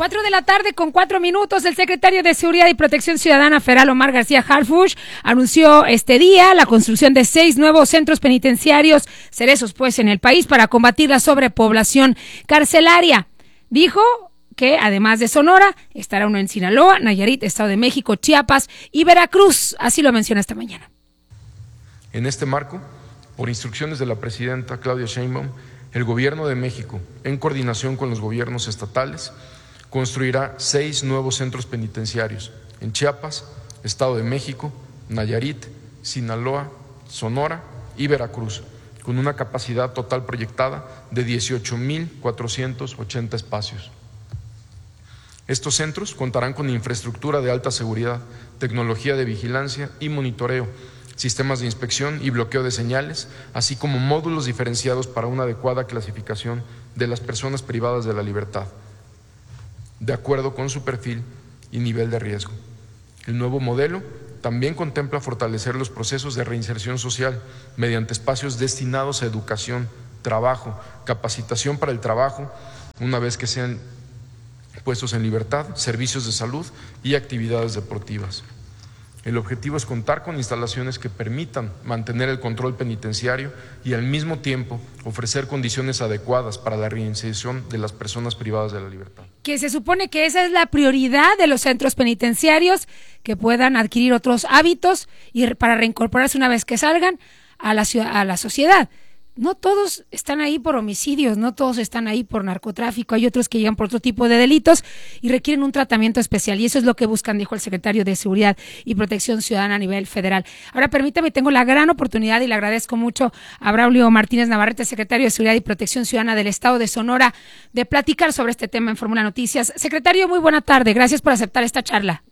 4:04 p.m. El secretario de Seguridad y Protección Ciudadana Federal, Omar García Harfuch, anunció este día la construcción de 6 nuevos centros penitenciarios, cerezos pues en el país, para combatir la sobrepoblación carcelaria. Dijo que además de Sonora, estará uno en Sinaloa, Nayarit, Estado de México, Chiapas y Veracruz. Así lo menciona esta mañana. En este marco, por instrucciones de la presidenta Claudia Sheinbaum, el Gobierno de México, en coordinación con los gobiernos estatales, construirá 6 nuevos centros penitenciarios en Chiapas, Estado de México, Nayarit, Sinaloa, Sonora y Veracruz, con una capacidad total proyectada de 18,480 espacios. Estos centros contarán con infraestructura de alta seguridad, tecnología de vigilancia y monitoreo, sistemas de inspección y bloqueo de señales, así como módulos diferenciados para una adecuada clasificación de las personas privadas de la libertad, de acuerdo con su perfil y nivel de riesgo. El nuevo modelo también contempla fortalecer los procesos de reinserción social mediante espacios destinados a educación, trabajo, capacitación para el trabajo, una vez que sean puestos en libertad, servicios de salud y actividades deportivas. El objetivo es contar con instalaciones que permitan mantener el control penitenciario y al mismo tiempo ofrecer condiciones adecuadas para la reinserción de las personas privadas de la libertad. Que se supone que esa es la prioridad de los centros penitenciarios, que puedan adquirir otros hábitos y para reincorporarse una vez que salgan a la sociedad. No todos están ahí por homicidios, no todos están ahí por narcotráfico, hay otros que llegan por otro tipo de delitos y requieren un tratamiento especial, y eso es lo que buscan, dijo el secretario de Seguridad y Protección Ciudadana a nivel federal. Ahora permítame, tengo la gran oportunidad y le agradezco mucho a Braulio Martínez Navarrete, secretario de Seguridad y Protección Ciudadana del Estado de Sonora, de platicar sobre este tema en Fórmula Noticias. Secretario, muy buena tarde, gracias por aceptar esta charla.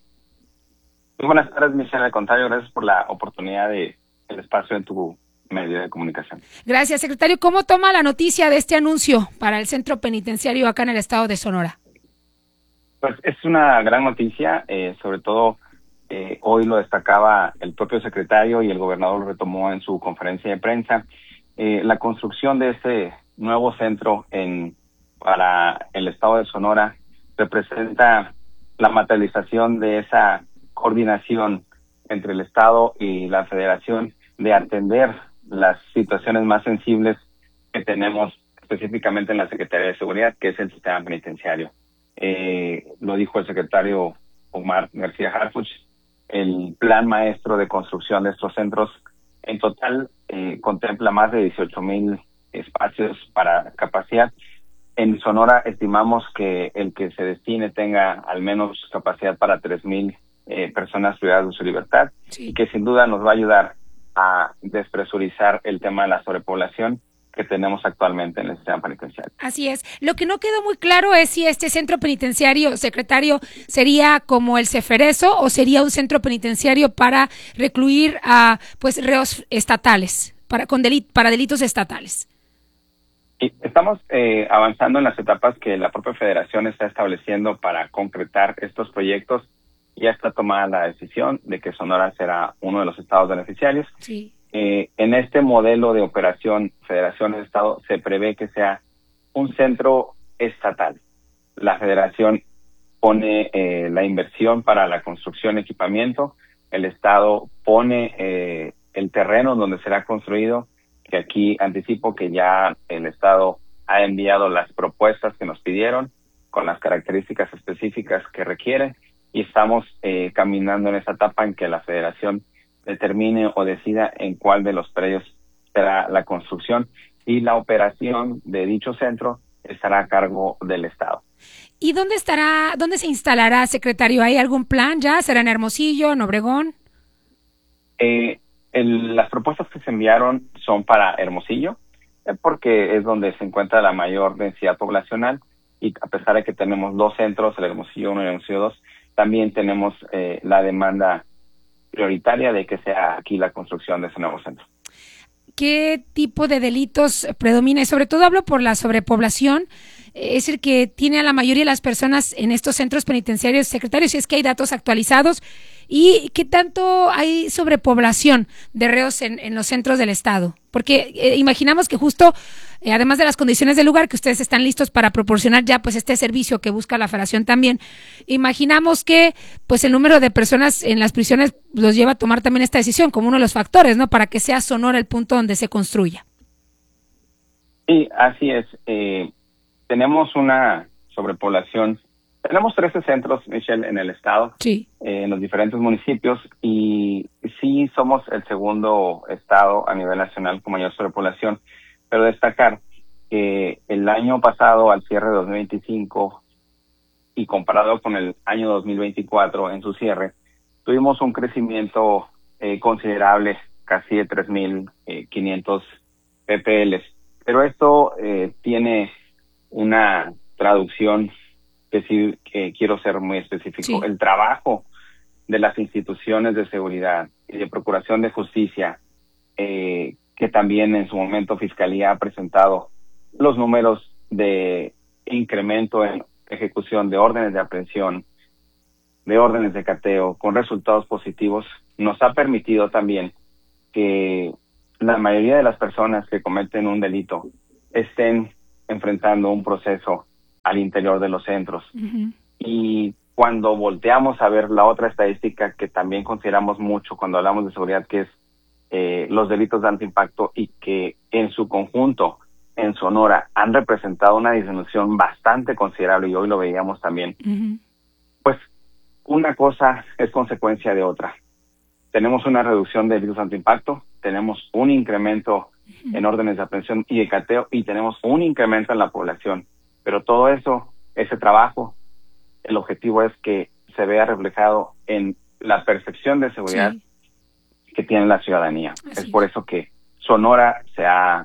Muy buenas tardes, Michelle, al contrario, gracias por la oportunidad de el espacio en tu medio de comunicación. Gracias, secretario. ¿Cómo toma la noticia de este anuncio para el centro penitenciario acá en el estado de Sonora? Pues es una gran noticia, sobre todo hoy lo destacaba el propio secretario y el gobernador lo retomó en su conferencia de prensa. La construcción de este nuevo centro para el estado de Sonora representa la materialización de esa coordinación entre el estado y la federación de atender las situaciones más sensibles que tenemos específicamente en la Secretaría de Seguridad, que es el sistema penitenciario. Lo dijo el secretario Omar García Harfuch, el plan maestro de construcción de estos centros en total contempla más de 18,000 espacios para capacidad. En Sonora estimamos que el que se destine tenga al menos capacidad para 3,000 personas privadas de su libertad, sí, y que sin duda nos va a ayudar a despresurizar el tema de la sobrepoblación que tenemos actualmente en el sistema penitenciario. Así es. Lo que no quedó muy claro es si este centro penitenciario, secretario, sería como el Ceferezo o sería un centro penitenciario para recluir a reos estatales, para delitos estatales. Y estamos avanzando en las etapas que la propia federación está estableciendo para concretar estos proyectos. Ya está tomada la decisión de que Sonora será uno de los estados beneficiarios. Sí. En este modelo de operación Federación-Estado se prevé que sea un centro estatal. La federación pone la inversión para la construcción y equipamiento, el estado pone el terreno donde será construido, que aquí anticipo que ya el estado ha enviado las propuestas que nos pidieron con las características específicas que requieren, y estamos caminando en esa etapa en que la federación determine o decida en cuál de los predios será la construcción, y la operación de dicho centro estará a cargo del estado. ¿Y dónde se instalará, secretario? ¿Hay algún plan ya? ¿Será en Hermosillo, en Obregón? Las propuestas que se enviaron son para Hermosillo, porque es donde se encuentra la mayor densidad poblacional, y a pesar de que tenemos 2 centros, el Hermosillo 1 y el Hermosillo 2, también tenemos la demanda prioritaria de que sea aquí la construcción de ese nuevo centro. ¿Qué tipo de delitos predomina? Y sobre todo hablo por la sobrepoblación, es el que tiene a la mayoría de las personas en estos centros penitenciarios, secretario, si es que hay datos actualizados, y qué tanto hay sobrepoblación de reos en los centros del estado, porque imaginamos que justo además de las condiciones del lugar, que ustedes están listos para proporcionar ya pues este servicio que busca la Federación también, imaginamos que pues el número de personas en las prisiones los lleva a tomar también esta decisión como uno de los factores, ¿no? Para que sea Sonora el punto donde se construya. Sí, así es. Tenemos una sobrepoblación. Tenemos 13 centros, Michelle, en el estado, sí, en los diferentes municipios, y sí somos el segundo estado a nivel nacional con mayor sobrepoblación. Pero destacar que el año pasado, al cierre de 2025, y comparado con el año 2024 en su cierre, tuvimos un crecimiento considerable, casi de 3,500 PPLs. Pero esto tiene una traducción que sí quiero ser muy específico. Sí. El trabajo de las instituciones de seguridad y de procuración de justicia, que también en su momento Fiscalía ha presentado los números de incremento en ejecución de órdenes de aprehensión, de órdenes de cateo, con resultados positivos, nos ha permitido también que la mayoría de las personas que cometen un delito estén enfrentando un proceso al interior de los centros. Uh-huh. Y cuando volteamos a ver la otra estadística que también consideramos mucho cuando hablamos de seguridad, que es los delitos de alto impacto, y que en su conjunto en Sonora han representado una disminución bastante considerable, y hoy lo veíamos también, uh-huh, pues una cosa es consecuencia de otra. Tenemos una reducción de delitos de alto impacto, tenemos un incremento en órdenes de aprehensión y de cateo, y tenemos un incremento en la población. Pero todo eso, ese trabajo, el objetivo es que se vea reflejado en la percepción de seguridad sí, que tiene la ciudadanía. Así Es por eso que Sonora se ha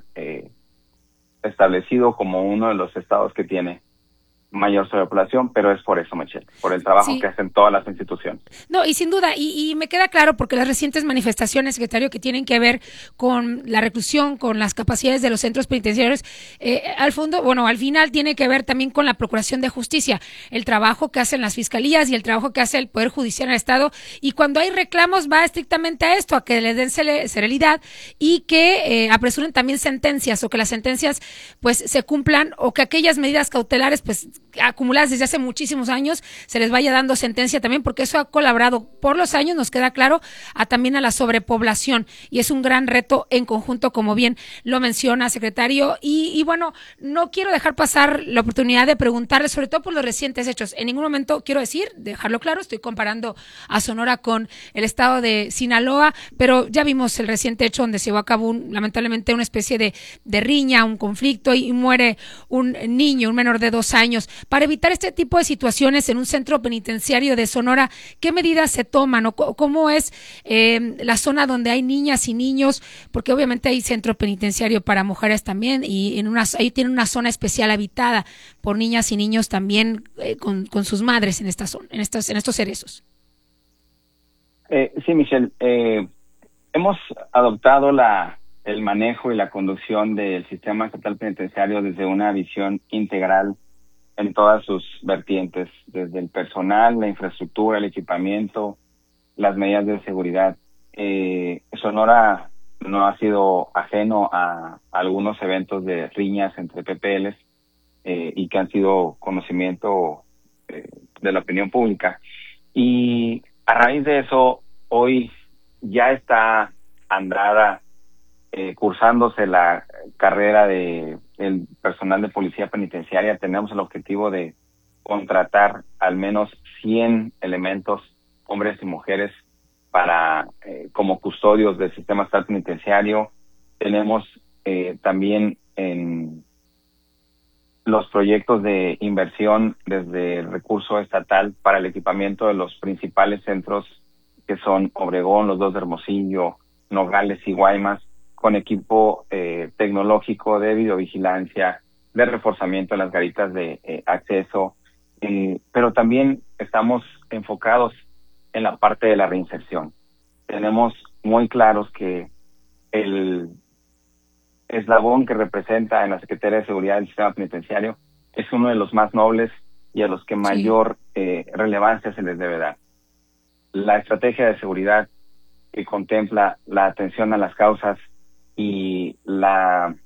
establecido como uno de los estados que tiene mayor sobrepoblación, pero es por eso, Michelle, por el trabajo sí, que hacen todas las instituciones. No, y sin duda, y me queda claro porque las recientes manifestaciones, secretario, que tienen que ver con la reclusión, con las capacidades de los centros penitenciarios, al fondo, bueno, al final tiene que ver también con la procuración de justicia, el trabajo que hacen las fiscalías y el trabajo que hace el Poder Judicial en el Estado, y cuando hay reclamos va estrictamente a esto, a que le den celeridad y que apresuren también sentencias, o que las sentencias pues se cumplan, o que aquellas medidas cautelares pues acumuladas desde hace muchísimos años se les vaya dando sentencia también, porque eso ha colaborado por los años, nos queda claro, también a la sobrepoblación, y es un gran reto en conjunto, como bien lo menciona, secretario, y bueno, no quiero dejar pasar la oportunidad de preguntarle, sobre todo por los recientes hechos. En ningún momento quiero dejarlo claro, estoy comparando a Sonora con el estado de Sinaloa, pero ya vimos el reciente hecho donde se llevó a cabo lamentablemente una especie de riña, un conflicto, y muere un niño, un menor de 2 años. Para evitar este tipo de situaciones en un centro penitenciario de Sonora, ¿qué medidas se toman, o cómo es la zona donde hay niñas y niños? Porque obviamente hay centro penitenciario para mujeres también, y ahí tienen una zona especial habitada por niñas y niños también, con sus madres en esta zona, en estos cerezos. Sí, Michelle, hemos adoptado el manejo y la conducción del sistema estatal penitenciario desde una visión integral en todas sus vertientes, desde el personal, la infraestructura, el equipamiento, las medidas de seguridad. Sonora no ha sido ajeno a algunos eventos de riñas entre PPLs, y que han sido conocimiento de la opinión pública. Y a raíz de eso, hoy ya está andrada, cursándose la carrera de el personal de policía penitenciaria. Tenemos el objetivo de contratar al menos 100 elementos, hombres y mujeres, para como custodios del sistema estatal penitenciario. Tenemos también en los proyectos de inversión desde el recurso estatal para el equipamiento de los principales centros, que son Obregón, los 2 de Hermosillo, Nogales y Guaymas, con equipo tecnológico de videovigilancia, de reforzamiento en las garitas de acceso, pero también estamos enfocados en la parte de la reinserción. Tenemos muy claros que el eslabón que representa en la Secretaría de Seguridad del Sistema Penitenciario es uno de los más nobles y a los que mayor relevancia se les debe dar. La estrategia de seguridad, que contempla la atención a las causas y la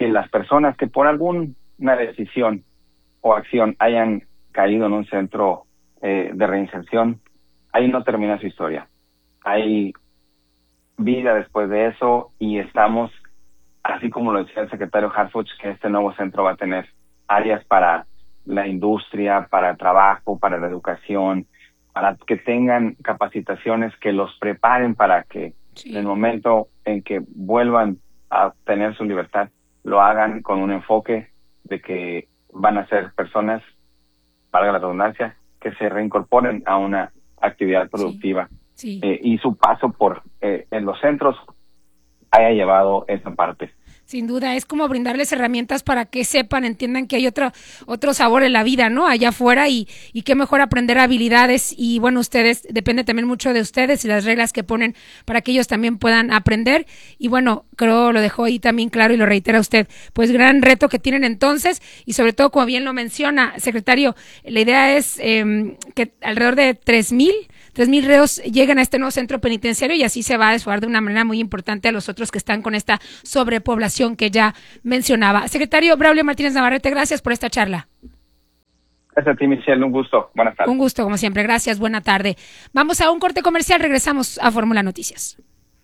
que las personas que por alguna decisión o acción hayan caído en un centro de reinserción, ahí no termina su historia. Hay vida después de eso y estamos, así como lo decía el secretario Harfuch, que este nuevo centro va a tener áreas para la industria, para el trabajo, para la educación, para que tengan capacitaciones que los preparen para que en el momento en que vuelvan a tener su libertad, lo hagan con un enfoque de que van a ser personas, valga la redundancia, que se reincorporen a una actividad productiva. Sí. Y su paso por en los centros haya llevado esa parte. Sin duda, es como brindarles herramientas para que sepan, entiendan que hay otro sabor en la vida, ¿no? Allá afuera y qué mejor aprender habilidades y bueno, ustedes, depende también mucho de ustedes y las reglas que ponen para que ellos también puedan aprender y bueno, creo lo dejó ahí también claro y lo reitera usted, pues gran reto que tienen entonces y sobre todo, como bien lo menciona, secretario, la idea es que alrededor de 3,000 reos llegan a este nuevo centro penitenciario y así se va a desfogar de una manera muy importante a los otros que están con esta sobrepoblación que ya mencionaba. Secretario Braulio Martínez Navarrete, gracias por esta charla. Gracias a ti, Michelle, un gusto. Buenas tardes. Un gusto, como siempre. Gracias, buena tarde. Vamos a un corte comercial, regresamos a Fórmula Noticias.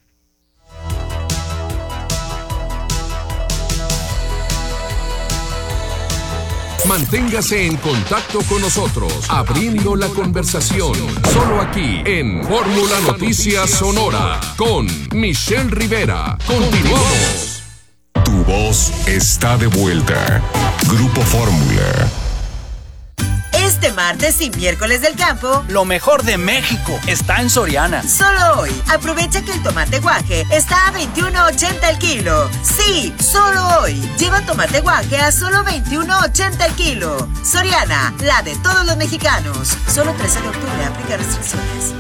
Manténgase en contacto con nosotros, abriendo la conversación, solo aquí en Fórmula Noticias Sonora, con Michelle Rivera. Continuamos. Tu voz está de vuelta. Grupo Fórmula. Este martes y miércoles del campo, lo mejor de México está en Soriana. Solo hoy, aprovecha que el tomate guaje está a $21.80 el kilo. Sí, solo hoy. Lleva tomate guaje a solo $21.80 el kilo. Soriana, la de todos los mexicanos. Solo 13 de octubre, aplica restricciones.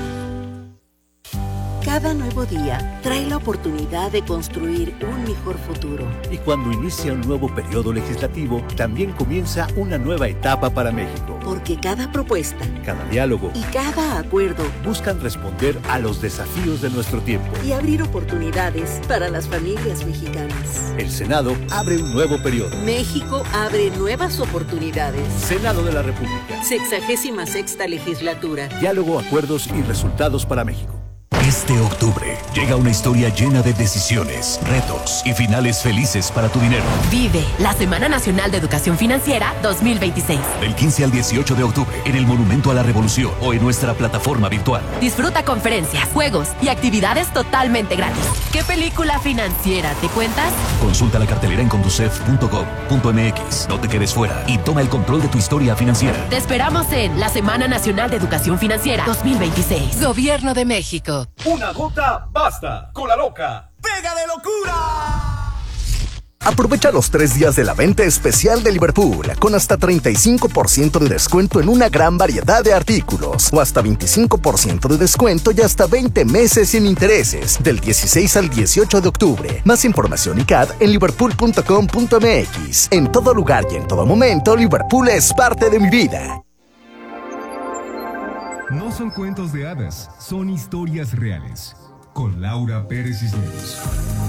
Cada nuevo día trae la oportunidad de construir un mejor futuro. Y cuando inicia un nuevo periodo legislativo, también comienza una nueva etapa para México. Porque cada propuesta, cada diálogo y cada acuerdo buscan responder a los desafíos de nuestro tiempo y abrir oportunidades para las familias mexicanas. El Senado abre un nuevo periodo. México abre nuevas oportunidades. Senado de la República. 66ª legislatura. Diálogo, acuerdos y resultados para México. Este octubre llega una historia llena de decisiones, retos y finales felices para tu dinero. Vive la Semana Nacional de Educación Financiera 2026. Del 15 al 18 de octubre en el Monumento a la Revolución o en nuestra plataforma virtual. Disfruta conferencias, juegos y actividades totalmente gratis. ¿Qué película financiera te cuentas? Consulta la cartelera en conducef.gov.mx. No te quedes fuera y toma el control de tu historia financiera. Te esperamos en la Semana Nacional de Educación Financiera 2026. Gobierno de México. Una gota basta. Con la loca. ¡Pega de locura! Aprovecha los 3 días de la venta especial de Liverpool con hasta 35% de descuento en una gran variedad de artículos o hasta 25% de descuento y hasta 20 meses sin intereses del 16 al 18 de octubre. Más información y CAD en liverpool.com.mx. En todo lugar y en todo momento, Liverpool es parte de mi vida. No son cuentos de hadas, son historias reales. Con Laura Pérez Cisneros.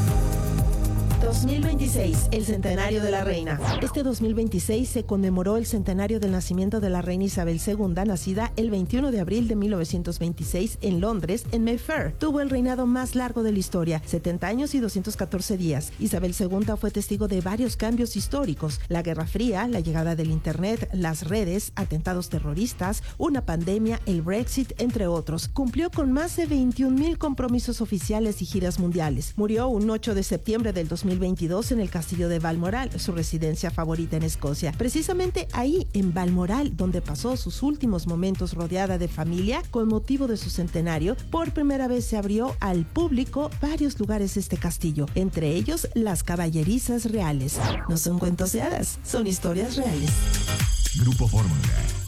2026, el centenario de la reina. Este 2026 se conmemoró el centenario del nacimiento de la reina Isabel II, nacida el 21 de abril de 1926 en Londres, en Mayfair. Tuvo el reinado más largo de la historia, 70 años y 214 días. Isabel II fue testigo de varios cambios históricos: la Guerra Fría, la llegada del Internet, las redes, atentados terroristas, una pandemia, el Brexit, entre otros. Cumplió con más de 21,000 compromisos oficiales y giras mundiales. Murió un 8 de septiembre del 2022 en el castillo de Balmoral, su residencia favorita en Escocia. Precisamente ahí, en Balmoral, donde pasó sus últimos momentos rodeada de familia, con motivo de su centenario, por primera vez se abrió al público varios lugares este castillo, entre ellos las caballerizas reales. No son cuentos de hadas, son historias reales. Grupo Fórmula.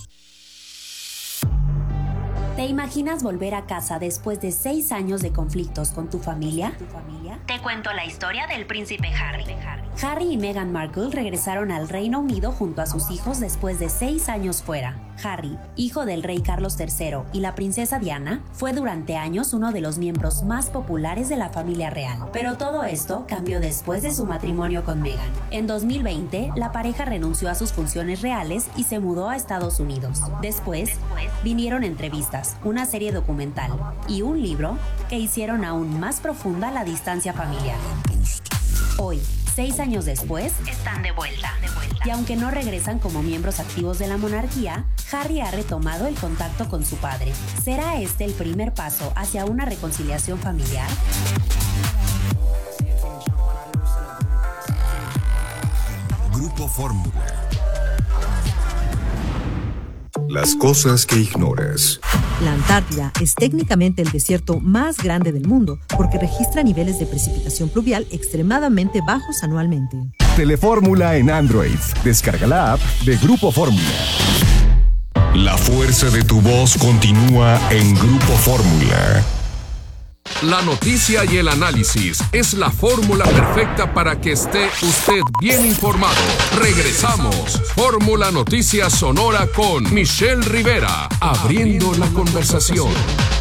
¿Te imaginas volver a casa después de 6 años de conflictos con tu familia? Te cuento la historia del príncipe Harry. Harry y Meghan Markle regresaron al Reino Unido junto a sus hijos después de 6 años fuera. Harry, hijo del rey Carlos III y la princesa Diana, fue durante años uno de los miembros más populares de la familia real. Pero todo esto cambió después de su matrimonio con Meghan. En 2020, la pareja renunció a sus funciones reales y se mudó a Estados Unidos. Después, vinieron entrevistas, una serie documental y un libro que hicieron aún más profunda la distancia familiar. Hoy, 6 años después, están de vuelta. Y aunque no regresan como miembros activos de la monarquía, Harry ha retomado el contacto con su padre. ¿Será este el primer paso hacia una reconciliación familiar? Grupo Fórmula. Las cosas que ignoras. La Antártida es técnicamente el desierto más grande del mundo porque registra niveles de precipitación pluvial extremadamente bajos anualmente. Telefórmula en Android. Descarga la app de Grupo Fórmula. La fuerza de tu voz continúa en Grupo Fórmula. La noticia y el análisis es la fórmula perfecta para que esté usted bien informado. Regresamos. Fórmula Noticias Sonora con Michelle Rivera, abriendo la conversación.